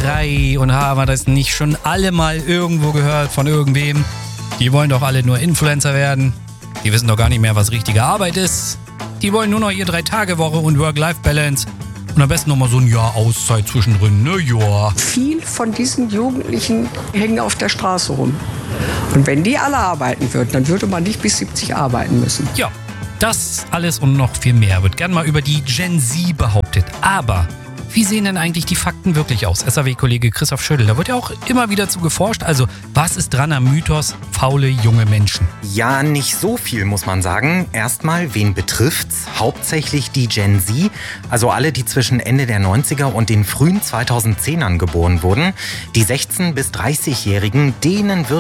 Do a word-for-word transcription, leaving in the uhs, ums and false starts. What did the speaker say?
frei und haben wir das nicht schon alle mal irgendwo gehört von irgendwem? Die wollen doch alle nur Influencer werden. Die wissen doch gar nicht mehr, was richtige Arbeit ist. Die wollen nur noch ihre Drei-Tage-Woche und Work-Life-Balance. Und am besten nochmal so ein Jahr Auszeit zwischendrin, ne, ja. Viel von diesen Jugendlichen hängen auf der Straße rum. Und wenn die alle arbeiten würden, dann würde man nicht bis siebzig arbeiten müssen. Ja, das alles und noch viel mehr wird gern mal über die Gen Z behauptet. Aber wie sehen denn eigentlich die Fakten wirklich aus? S A W-Kollege Christoph Schödel, da wird ja auch immer wieder zu geforscht. Also, was ist dran am Mythos faule junge Menschen? Ja, nicht so viel, muss man sagen. Erstmal, wen betrifft's? Hauptsächlich die Gen Z, also alle, die zwischen Ende der neunziger und den frühen zweitausendzehnern geboren wurden. Die sechzehn- bis dreißigjährigen, denen wird